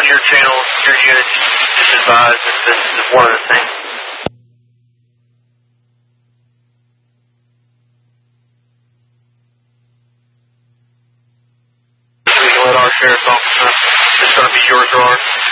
on your channel, your unit, just advise if this is one of the things. We can let our sheriff's officer, it's going to be yours or ours.